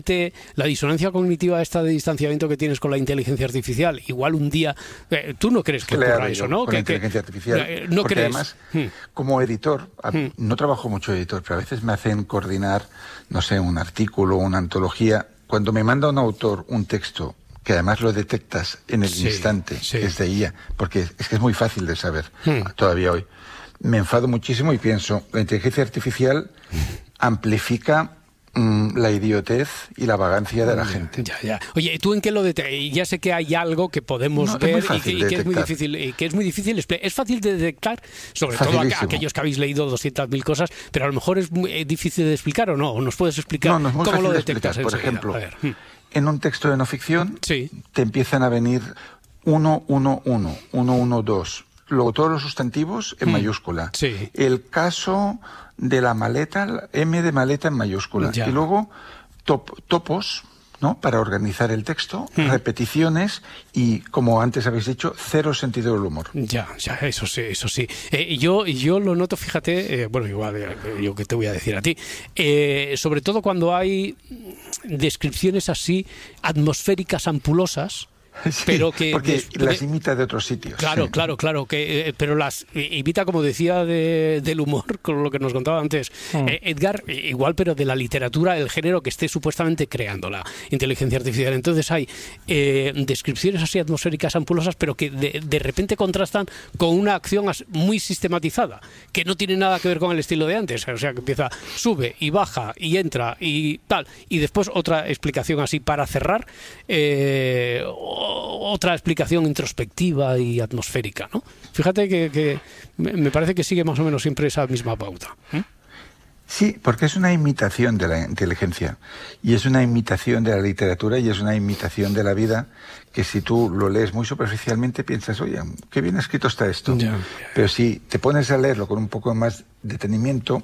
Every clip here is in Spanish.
La disonancia cognitiva esta de distanciamiento que tienes con la inteligencia artificial, igual un día... tú no crees que ocurra eso, ¿no? Con la inteligencia artificial. ¿No porque crees? Además, como editor, no trabajo mucho de editor, pero a veces me hacen coordinar, no sé, un artículo, una antología. Cuando me manda un autor un texto, que además lo detectas en el instante, que es de IA, porque es que es muy fácil de saber todavía hoy, me enfado muchísimo y pienso, la inteligencia artificial amplifica la idiotez y la vagancia de la gente. Ya. Oye, ¿tú en qué lo detectas? Ya sé que hay algo que podemos ver y que es muy difícil. Es fácil de detectar, sobre todo aquellos que habéis leído 200.000 cosas, pero a lo mejor es muy difícil de explicar, ¿o no? ¿O nos puedes explicar cómo lo detectas? Por ejemplo, en un texto de no ficción te empiezan a venir 111, 112. Luego todos los sustantivos en mayúscula. El caso de la maleta, M de maleta en mayúscula. Y luego topos, ¿no? Para organizar el texto, repeticiones y, como antes habéis dicho, cero sentido del humor. Ya, eso sí. Yo lo noto, fíjate, bueno, igual yo que te voy a decir a ti, sobre todo cuando hay descripciones así atmosféricas ampulosas. Sí, pero que porque las imita de otros sitios. Claro, pero las imita, como decía, del humor, con lo que nos contaba antes Edgar, igual, pero de la literatura, el género que esté supuestamente creando la inteligencia artificial. Entonces hay descripciones así atmosféricas ampulosas, pero que de repente contrastan con una acción muy sistematizada, que no tiene nada que ver con el estilo de antes. O sea, que empieza, sube y baja y entra y tal, y después otra explicación así para cerrar, otra explicación introspectiva y atmosférica, ¿no? Fíjate que me parece que sigue más o menos siempre esa misma pauta. Sí, porque es una imitación de la inteligencia y es una imitación de la literatura y es una imitación de la vida que, si tú lo lees muy superficialmente, piensas, oye, qué bien escrito está esto. Pero si te pones a leerlo con un poco más detenimiento,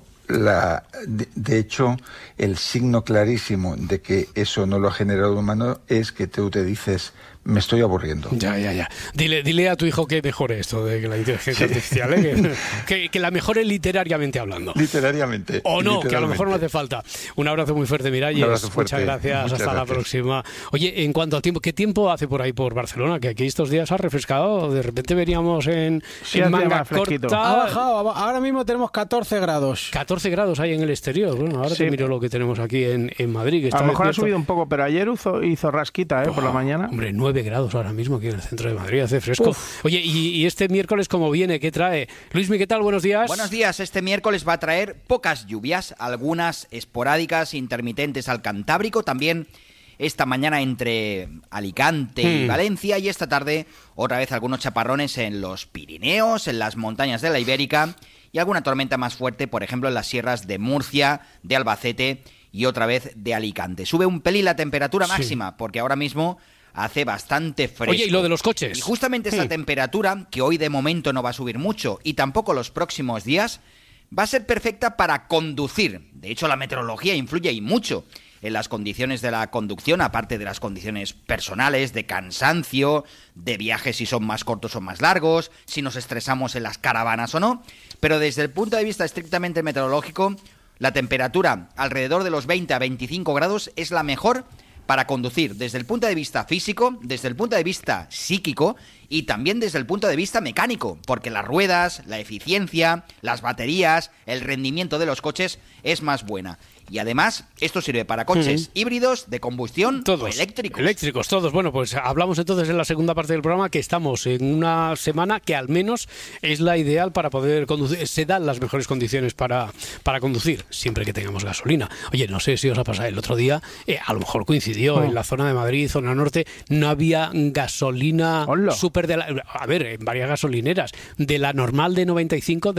de hecho, el signo clarísimo de que eso no lo ha generado un humano es que tú te dices, me estoy aburriendo. Ya. Dile a tu hijo que mejore esto de que la inteligencia artificial, que la mejore literariamente hablando. Literariamente. O no, que a lo mejor no hace falta. Un abrazo muy fuerte, Miralles. Un abrazo fuerte. Muchas gracias. Hasta la próxima. Oye, en cuanto al tiempo, ¿qué tiempo hace por ahí por Barcelona? Que aquí estos días ha refrescado. De repente veníamos en manga corta. Ha bajado. Ahora mismo tenemos 14 grados. 14 grados hay en el exterior. Bueno, ahora te miro lo que tenemos aquí en Madrid. Que está a lo mejor ha subido un poco, pero ayer hizo rasquita, por la mañana. Hombre, 9 grados ahora mismo aquí en el centro de Madrid, hace fresco. Oye, y este miércoles, ¿cómo viene? ¿Qué trae? Luismi, ¿qué tal? Buenos días. Buenos días. Este miércoles va a traer pocas lluvias, algunas esporádicas, intermitentes al Cantábrico, también esta mañana entre Alicante y Valencia, y esta tarde otra vez algunos chaparrones en los Pirineos, en las montañas de la Ibérica, y alguna tormenta más fuerte, por ejemplo, en las sierras de Murcia, de Albacete y otra vez de Alicante. Sube un pelín la temperatura máxima, porque ahora mismo hace bastante fresco. Oye, ¿y lo de los coches? Y justamente esta temperatura, que hoy de momento no va a subir mucho y tampoco los próximos días, va a ser perfecta para conducir. De hecho, la meteorología influye y mucho en las condiciones de la conducción, aparte de las condiciones personales, de cansancio, de viajes si son más cortos o más largos, si nos estresamos en las caravanas o no. Pero desde el punto de vista estrictamente meteorológico, la temperatura alrededor de los 20 a 25 grados es la mejor para conducir desde el punto de vista físico, desde el punto de vista psíquico y también desde el punto de vista mecánico, porque las ruedas, la eficiencia, las baterías, el rendimiento de los coches es más buena. Y además, esto sirve para coches híbridos, de combustión o eléctricos. Eléctricos, todos. Bueno, pues hablamos entonces en la segunda parte del programa que estamos en una semana que al menos es la ideal para poder conducir. Se dan las mejores condiciones para conducir, siempre que tengamos gasolina. Oye, no sé si os ha pasado el otro día, a lo mejor coincidió en la zona de Madrid, zona norte, no había gasolina súper a ver, en varias gasolineras, de la normal de 95,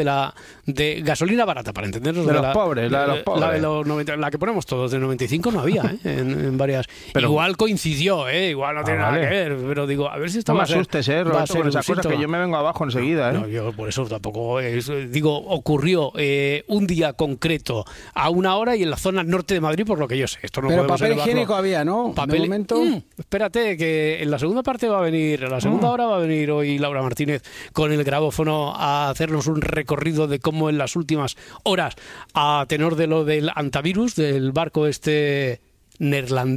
de gasolina barata, para entendernos. De los pobres, la de los pobres. La de los la que ponemos todos de 95 no había, en varias. Pero igual coincidió, igual no tiene nada que ver, pero digo, a ver si esto no me asustes, Roberto, con esas cosas, que yo me vengo abajo enseguida, No, yo por eso tampoco digo, ocurrió un día concreto a una hora y en la zona norte de Madrid, por lo que yo sé. Esto no pero podemos papel elevarlo. Higiénico había, ¿no? Papel, de momento. Espérate, que en la segunda parte va a venir, en la segunda hora va a venir hoy Laura Martínez con el grabófono a hacernos un recorrido de cómo en las últimas horas, a tenor de lo del antivirus, del barco neerlandés